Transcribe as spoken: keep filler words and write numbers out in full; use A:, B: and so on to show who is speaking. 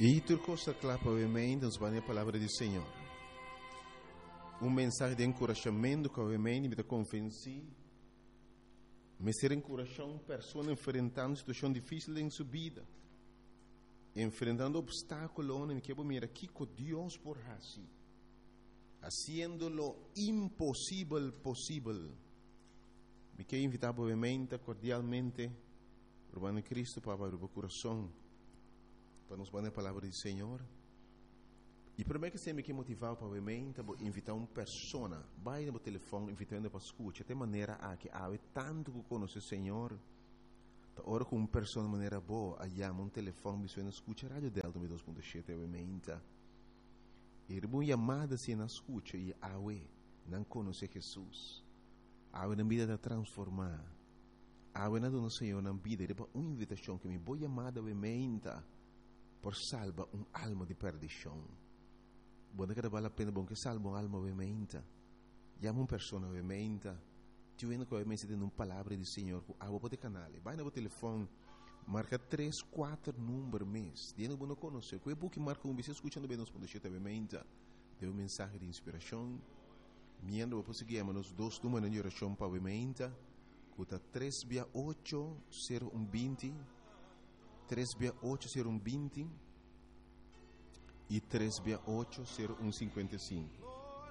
A: E turcosa clapa obviamente nos vai a palavra do Senhor. Um mensagem de encorajamento que obviamente me convenci. Me ser encorajar uma pessoa enfrentando uma situação difícil em sua vida. Enfrentando obstáculos, me quero mirar aqui com Deus por assim. Haciendo lo impossível possível. Me quero invitar obviamente, cordialmente, Urbano Cristo para abrir o coração, para nos dar a palavra do Senhor. E primeiro que você me quer motivar para obviamente, invitar uma pessoa, vai no telefone, invitando para escutar, de maneira a que há tanto que conhece o Senhor, da hora com uma pessoa de maneira boa, aí há um telefone, você escuta a rádio Delta dois ponto sete, obviamente. E uma chamada se não escuta e há não conhece Jesus. Há uma vida de transformar. Há uma do Senhor na vida, é uma invitação que me vou chamada obviamente por salvar uma alma de perdição. Buona che vale la pena bom che salva un'alma ovviamente. Chiama una persona ovviamente. Ti vedo che ovviamente dando una palavra di Signore. Ah, vuoi poter canale. Vai no telefono. Marca tre quattro numeri mes. Diano buono conoscere. Quei buchi marca un bisogno ascoltando bene nos podete ovviamente. Deu un messaggio di ispirazione. Miando dopo seguiamo nos dos numeri di orazione pa ovviamente. Cuta tre via otto zero uno venti. tre via otto zero uno venti. E três via oito zero um cinquenta e cinco.